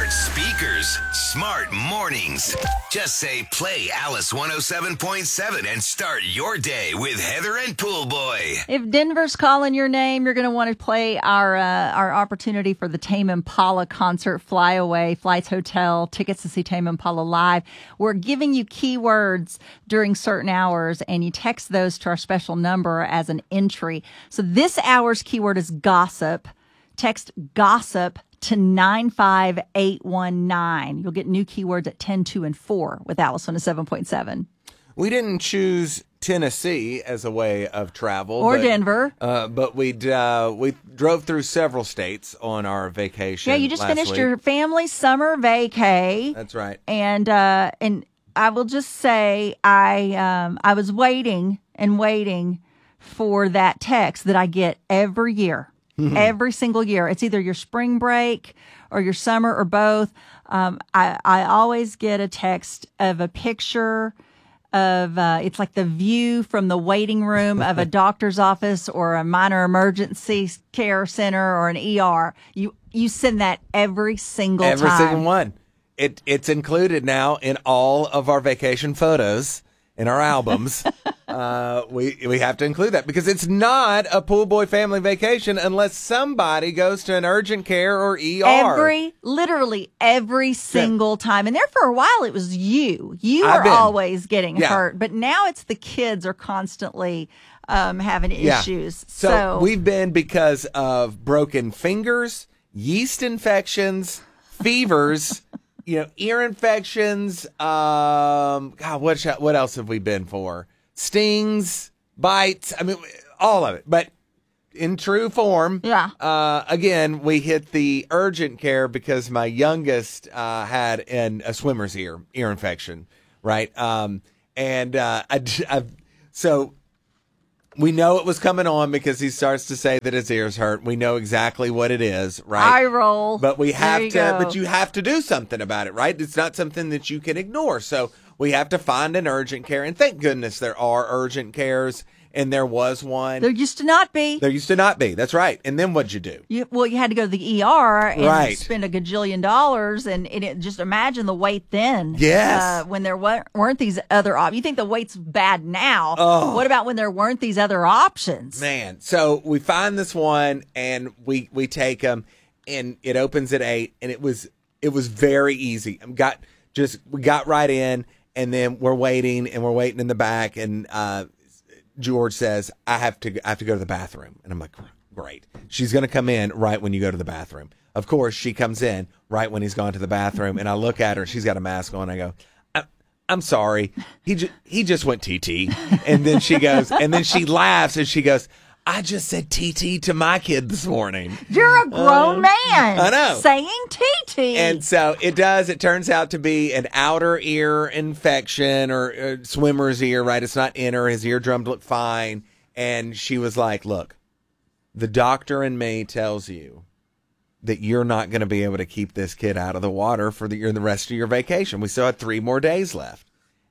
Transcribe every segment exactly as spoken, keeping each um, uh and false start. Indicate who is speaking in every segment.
Speaker 1: Smart speakers, smart mornings. Just say play Alice one oh seven point seven and start your day with Heather and Pool Boy.
Speaker 2: If Denver's calling your name, you're going to want to play our uh, our opportunity for the Tame Impala concert, Flyaway, Flights Hotel, tickets to see Tame Impala live. We're giving you keywords during certain hours, and you text those to our special number as an entry. So this hour's keyword is gossip. Text gossip to nine five eight one nine. You'll get new keywords at ten, two, and four with Alice one oh seven point seven.
Speaker 3: We didn't choose Tennessee as a way of travel.
Speaker 2: Or
Speaker 3: but,
Speaker 2: Denver.
Speaker 3: Uh, but we uh, we drove through several states on our vacation.
Speaker 2: Yeah, you just
Speaker 3: last
Speaker 2: finished
Speaker 3: week.
Speaker 2: your family summer vacay.
Speaker 3: That's right.
Speaker 2: And uh, and I will just say I um, I was waiting and waiting for that text that I get every year. Every single year. It's either your spring break or your summer or both. Um, I, I always get a text of a picture of, uh, it's like the view from the waiting room of a doctor's office or a minor emergency care center or an E R. You, you send that every single
Speaker 3: Every
Speaker 2: time.
Speaker 3: Every single one. It, it's included now in all of our vacation photos. In our albums, uh, we we have to include that because it's not a Pool Boy family vacation unless somebody goes to an urgent care or E R.
Speaker 2: Every, literally every single time. And there for a while, it was you. You
Speaker 3: I've
Speaker 2: were
Speaker 3: been.
Speaker 2: always getting
Speaker 3: Yeah.
Speaker 2: hurt. But now it's the kids are constantly um, having
Speaker 3: Yeah.
Speaker 2: issues.
Speaker 3: So,
Speaker 2: So,
Speaker 3: we've been because of broken fingers, yeast infections, fevers. You know, ear infections. Um, God, what sh- what else have we been for? Stings, bites. I mean, all of it. But in true form,
Speaker 2: Yeah.
Speaker 3: Uh, again, we hit the urgent care because my youngest uh, had an, a swimmer's ear ear infection, right? Um, and uh, I, I've, so. We know it was coming on because he starts to say that his ears hurt. We know exactly what it is, right?
Speaker 2: eye roll.
Speaker 3: But we have
Speaker 2: There you
Speaker 3: to,
Speaker 2: go.
Speaker 3: but you have to do something about it, right? It's not something that you can ignore. So we have to find an urgent care. And thank goodness there are urgent cares. And there was one.
Speaker 2: There used to not be.
Speaker 3: There used to not be. That's right. And then what'd you do?
Speaker 2: You, well, you had to go to the E R and
Speaker 3: Right.
Speaker 2: spend a gajillion dollars, and, and it, just imagine the wait then.
Speaker 3: Yes.
Speaker 2: Uh, when there weren't, weren't these other options. You think the wait's bad now.
Speaker 3: Oh.
Speaker 2: What about when there weren't these other options?
Speaker 3: Man. So we find this one and we, we take them and it opens at eight and it was, it was very easy. Got just, we got right in and then we're waiting and we're waiting in the back and, uh, George says, I have to I have to go to the bathroom. And I'm like, great. She's going to come in right when you go to the bathroom. Of course, she comes in right when he's gone to the bathroom. And I look at her. She's got a mask on. I go, I, I'm sorry. He, ju- he just went T T. And then she goes, and then she laughs and she goes, I just said T T to my kid this morning.
Speaker 2: You're a grown
Speaker 3: Uh,
Speaker 2: man.
Speaker 3: I know.
Speaker 2: Saying T T.
Speaker 3: And so it does. It turns out to be an outer ear infection or uh, swimmer's ear, right? It's not inner. His eardrum looked fine. And she was like, look, the doctor in me tells you that you're not going to be able to keep this kid out of the water for the, the rest of your vacation. We still had three more days left.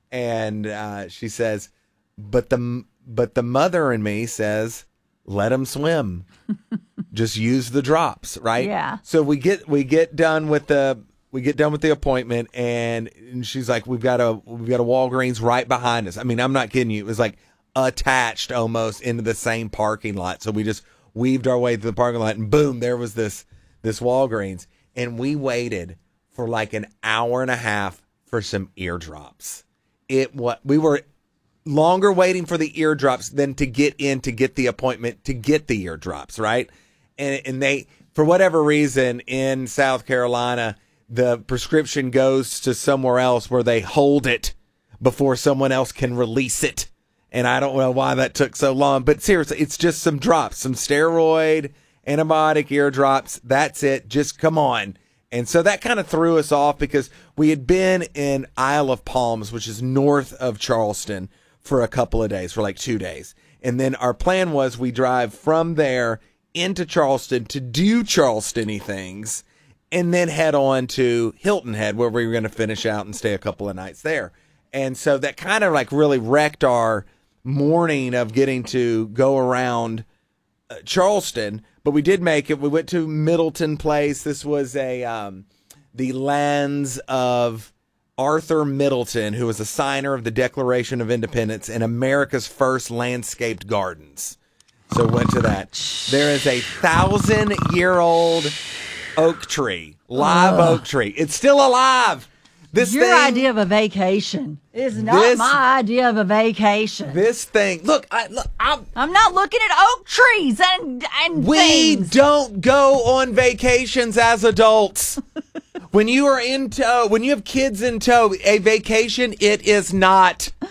Speaker 3: And uh, she says, but the, but the mother in me says, let him swim. Just use the drops, right?
Speaker 2: Yeah.
Speaker 3: So we get we get done with the we get done with the appointment, and, and she's like, "We've got a we've got a Walgreens right behind us." I mean, I'm not kidding you. It was like attached almost into the same parking lot. So we just weaved our way through the parking lot, and boom, there was this this Walgreens, and we waited for like an hour and a half for some eardrops. It what we were. Longer waiting for the eardrops than to get in to get the appointment to get the eardrops, right? And and they, for whatever reason, in South Carolina, the prescription goes to somewhere else where they hold it before someone else can release it. And I don't know why that took so long, but seriously, it's just some drops, some steroid, antibiotic eardrops. That's it. Just come on. And so that kind of threw us off because we had been in Isle of Palms, which is north of Charleston, for a couple of days, for like two days. And then our plan was we drive from there into Charleston to do Charleston-y things and then head on to Hilton Head where we were going to finish out and stay a couple of nights there. And so that kind of like really wrecked our morning of getting to go around uh, Charleston, but we did make it. We went to Middleton Place. This was a, um, the lands of Arthur Middleton, who was a signer of the Declaration of Independence and America's first landscaped gardens. So went to that. There is a thousand-year-old oak tree, live
Speaker 2: Ugh.
Speaker 3: oak tree. It's still alive. This
Speaker 2: Your
Speaker 3: thing,
Speaker 2: idea of a vacation is not
Speaker 3: This-
Speaker 2: my idea of a vacation.
Speaker 3: This thing. Look, I look. I'm,
Speaker 2: I'm not looking at oak trees and and
Speaker 3: we
Speaker 2: things.
Speaker 3: don't go on vacations as adults. When you are in tow, when you have kids in tow, a vacation it is not.
Speaker 2: Uh,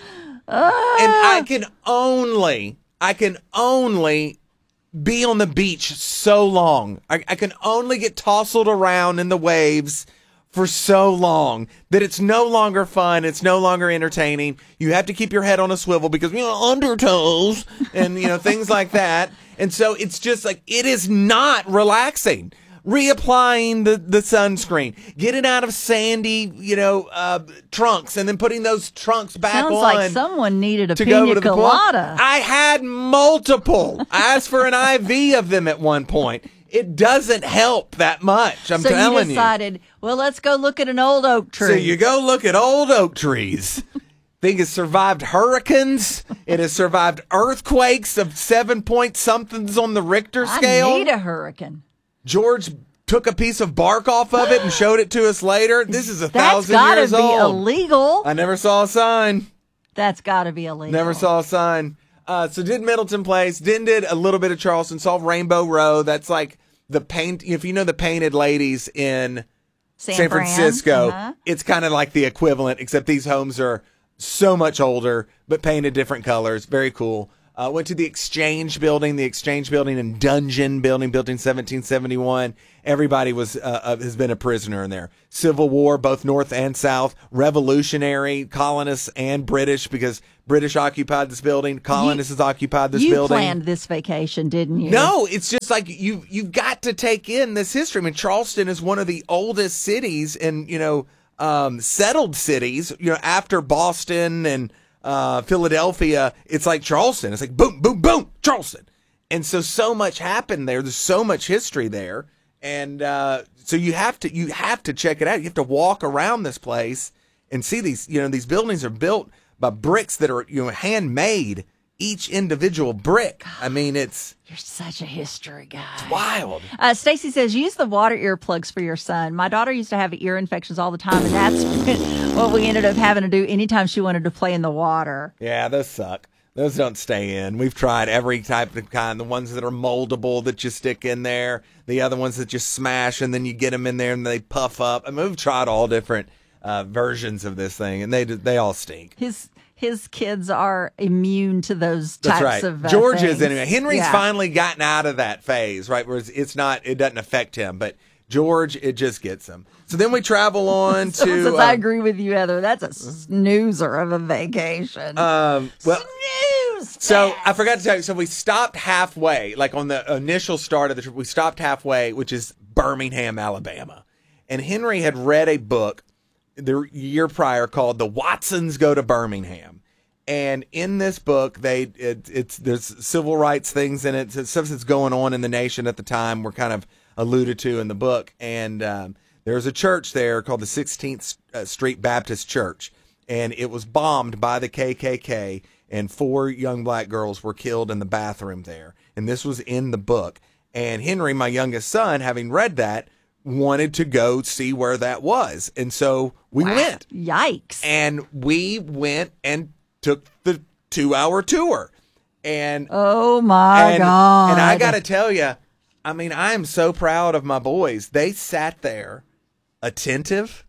Speaker 3: And I can only, I can only be on the beach so long. I, I can only get tousled around in the waves for so long that it's no longer fun. It's no longer entertaining. You have to keep your head on a swivel because, you know, undertows and, you know, things like that. And so it's just like, it is not relaxing. Reapplying the, the sunscreen, getting out of sandy, you know, uh, trunks and then putting those trunks back
Speaker 2: Sounds
Speaker 3: on.
Speaker 2: like someone needed a
Speaker 3: to go
Speaker 2: pina
Speaker 3: to the pool.
Speaker 2: colada.
Speaker 3: I had multiple. I asked for an I V of them at one point. It doesn't help that much. I'm
Speaker 2: so
Speaker 3: telling
Speaker 2: you decided, well, let's go look at an old oak tree.
Speaker 3: So you go look at old oak trees. Thing has survived hurricanes. It has survived earthquakes of seven point somethings on the Richter scale.
Speaker 2: I need a hurricane.
Speaker 3: George took a piece of bark off of it and showed it to us later. This is a
Speaker 2: That's
Speaker 3: thousand
Speaker 2: gotta
Speaker 3: years
Speaker 2: be
Speaker 3: old.
Speaker 2: illegal.
Speaker 3: I never saw a sign.
Speaker 2: That's got to be illegal.
Speaker 3: Never saw a sign. Uh, so did Middleton Place. Then did a little bit of Charleston. Saw Rainbow Row. That's like the paint. If you know the painted ladies in
Speaker 2: San,
Speaker 3: San
Speaker 2: Fran.
Speaker 3: Francisco,
Speaker 2: Uh-huh.
Speaker 3: it's kind of like the equivalent, except these homes are so much older, but painted different colors. Very cool. Uh, went to the Exchange Building, the Exchange Building and Dungeon Building, built in seventeen seventy-one. Everybody was uh, uh, has been a prisoner in there. Civil War, both North and South. Revolutionary, colonists and British, because British occupied this building. Colonists has occupied this
Speaker 2: you
Speaker 3: building.
Speaker 2: planned this vacation, didn't you?
Speaker 3: No, it's just like you you've got to take in this history. I mean, Charleston is one of the oldest cities and, you know, um, settled cities, you know, after Boston and uh, Philadelphia. It's like Charleston. It's like boom, boom, boom, Charleston. And so, so much happened there. There's so much history there. And uh, so you have to you have to check it out. You have to walk around this place and see these, you know, these buildings are built by bricks that are, you know, handmade, each individual brick. I mean, it's
Speaker 2: You're such a history guy.
Speaker 3: wild.
Speaker 2: Uh, Stacy says, use the water earplugs for your son. My daughter used to have ear infections all the time, and that's what we ended up having to do anytime she wanted to play in the water.
Speaker 3: Yeah, those suck. Those don't stay in. We've tried every type of kind. The ones that are moldable that you stick in there. The other ones that you smash and then you get them in there and they puff up. I mean, we've tried all different uh, versions of this thing, and they they all stink.
Speaker 2: His his kids are immune to those
Speaker 3: That's
Speaker 2: types
Speaker 3: right.
Speaker 2: of uh,
Speaker 3: George
Speaker 2: things.
Speaker 3: is anyway. Henry's
Speaker 2: Yeah.
Speaker 3: finally gotten out of that phase, right? Where it's, it's not, it doesn't affect him, but George, it just gets him. So then we travel on
Speaker 2: So,
Speaker 3: to.
Speaker 2: since I
Speaker 3: um,
Speaker 2: agree with you, Heather, that's a snoozer of a vacation.
Speaker 3: um, well,
Speaker 2: Snooze.
Speaker 3: So I forgot to tell you. So we stopped halfway, like on the initial start of the trip. We stopped halfway, which is Birmingham, Alabama. And Henry had read a book the year prior called "The Watsons Go to Birmingham." And in this book, they it, it's there's civil rights things in it, stuff that's going on in the nation at the time. Were kind of alluded to in the book. And um, there's a church there called the sixteenth Street Baptist Church, and it was bombed by the K K K. And four young black girls were killed in the bathroom there. And this was in the book. And Henry, my youngest son, having read that, wanted to go see where that was. And so we
Speaker 2: Wow.
Speaker 3: went.
Speaker 2: Yikes.
Speaker 3: And we went and took the two-hour tour. And
Speaker 2: Oh, my
Speaker 3: and,
Speaker 2: God.
Speaker 3: and I got to tell you, I mean, I am so proud of my boys. They sat there attentive,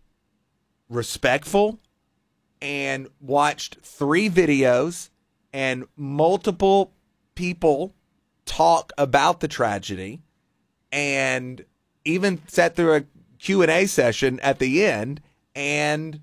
Speaker 3: respectful, and watched three videos and multiple people talk about the tragedy, and even sat through a Q and A session at the end. And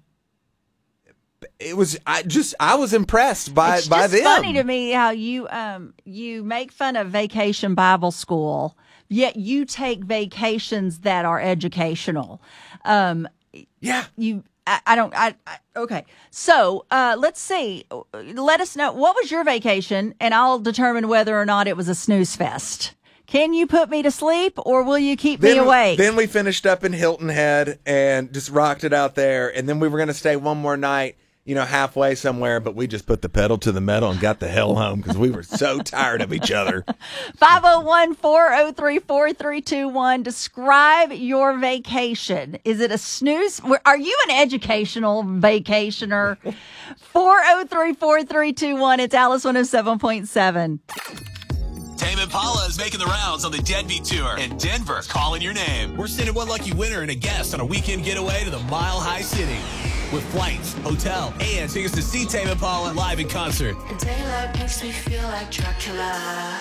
Speaker 3: it was, I just, I was impressed by,
Speaker 2: It's
Speaker 3: by
Speaker 2: just
Speaker 3: them.
Speaker 2: funny to me how you um you make fun of Vacation Bible School, yet you take vacations that are educational. Um,
Speaker 3: Yeah.
Speaker 2: you, I, I don't, I, I okay. So uh, let's see. Let us know, what was your vacation, and I'll determine whether or not it was a snooze fest. Can you put me to sleep or will you keep
Speaker 3: then,
Speaker 2: me awake?
Speaker 3: Then we finished up in Hilton Head and just rocked it out there. And then we were going to stay one more night, you know, halfway somewhere, but we just put the pedal to the metal and got the hell home because we were so tired of each other.
Speaker 2: five oh one, four oh three, four three two one. Describe your vacation. Is it a snooze? Are you an educational vacationer? four oh three, four three two one. It's Alice one oh seven point seven.
Speaker 4: Tame Impala is making the rounds on the Deadbeat Tour, and Denver's calling your name. We're sending one lucky winner and a guest on a weekend getaway to the Mile High City with flights, hotel, and tickets to see Tame Impala live in concert.
Speaker 5: Daylight makes me feel like Dracula.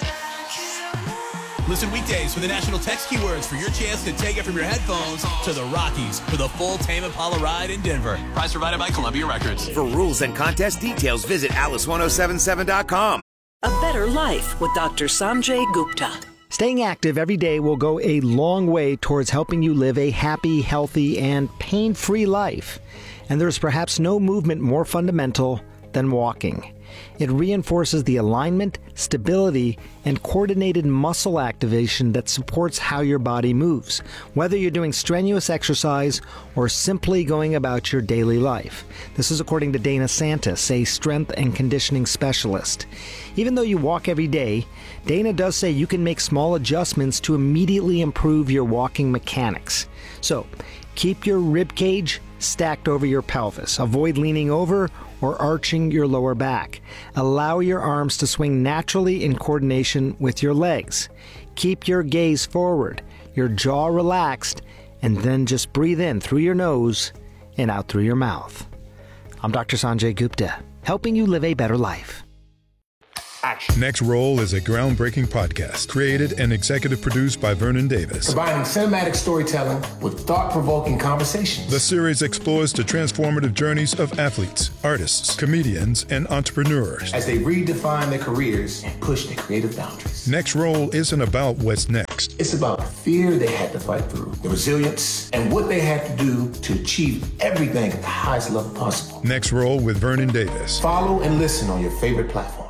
Speaker 4: Listen weekdays for the national text keywords for your chance to take it from your headphones to the Rockies for the full Tame Impala ride in Denver. Price provided by Columbia Records.
Speaker 1: For rules and contest details, visit alice ten seventy-seven dot com.
Speaker 6: A Better Life with Doctor Sanjay Gupta.
Speaker 7: Staying active every day will go a long way towards helping you live a happy, healthy, and pain-free life. And there's perhaps no movement more fundamental than walking. It reinforces the alignment, stability, and coordinated muscle activation that supports how your body moves, whether you're doing strenuous exercise or simply going about your daily life. This is according to Dana Santis, a strength and conditioning specialist. Even though you walk every day, Dana does say you can make small adjustments to immediately improve your walking mechanics. So, keep your rib cage stacked over your pelvis. Avoid leaning over or arching your lower back. Allow your arms to swing naturally in coordination with your legs. Keep your gaze forward, your jaw relaxed, and then just breathe in through your nose and out through your mouth. I'm Doctor Sanjay Gupta, helping you live a better life.
Speaker 8: Action. Next Roll is a groundbreaking podcast created and executive produced by Vernon Davis.
Speaker 9: Combining cinematic storytelling with thought-provoking conversations.
Speaker 8: The series explores the transformative journeys of athletes, artists, comedians, and entrepreneurs
Speaker 9: as they redefine their careers and push their creative boundaries.
Speaker 8: Next Roll isn't about what's next.
Speaker 9: It's about the fear they had to fight through, the resilience, and what they had to do to achieve everything at the highest level possible.
Speaker 8: Next Roll with Vernon Davis.
Speaker 9: Follow and listen on your favorite platform.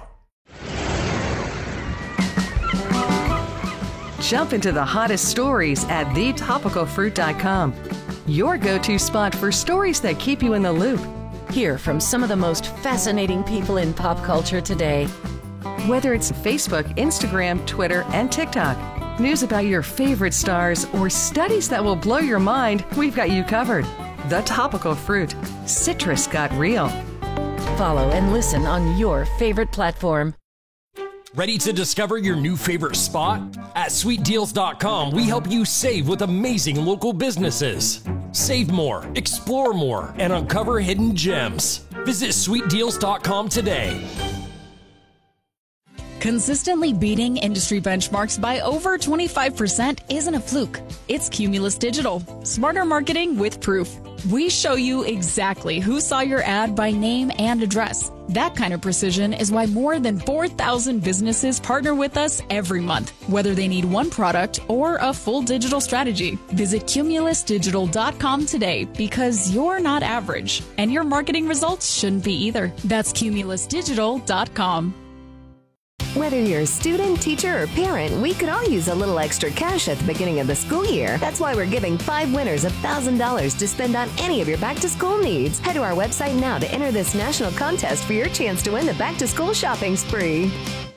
Speaker 10: Jump into the hottest stories at the topical fruit dot com. Your go-to spot for stories that keep you in the loop.
Speaker 11: Hear from some of the most fascinating people in pop culture today.
Speaker 10: Whether it's Facebook, Instagram, Twitter, and TikTok, news about your favorite stars, or studies that will blow your mind, we've got you covered. The Topical Fruit. Citrus got real.
Speaker 11: Follow and listen on your favorite platform.
Speaker 12: Ready to discover your new favorite spot? At sweet deals dot com, we help you save with amazing local businesses. Save more, explore more, and uncover hidden gems. Visit sweet deals dot com today.
Speaker 13: Consistently beating industry benchmarks by over twenty-five percent isn't a fluke. It's Cumulus Digital. Smarter marketing with proof. We show you exactly who saw your ad by name and address. That kind of precision is why more than four thousand businesses partner with us every month, whether they need one product or a full digital strategy. Visit cumulus digital dot com today because you're not average, and your marketing results shouldn't be either. That's cumulus digital dot com.
Speaker 14: Whether you're a student, teacher, or parent, we could all use a little extra cash at the beginning of the school year. That's why we're giving five winners one thousand dollars to spend on any of your back-to-school needs. Head to our website now to enter this national contest for your chance to win the back-to-school shopping spree.